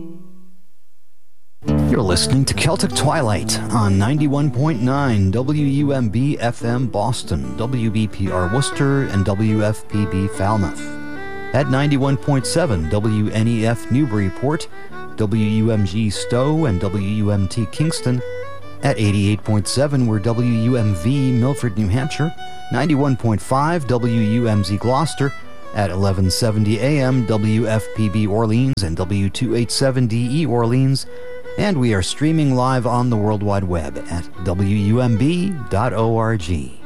You're listening to Celtic Twilight on 91.9 WUMB FM Boston, WBPR Worcester, and WFPB Falmouth. At 91.7 WNEF Newburyport, WUMG Stowe, and WUMT Kingston. At 88.7 we're WUMV Milford, New Hampshire, 91.5 WUMZ Gloucester, at 1170 AM WFPB Orleans and W287DE Orleans, and we are streaming live on the World Wide Web at WUMB.org.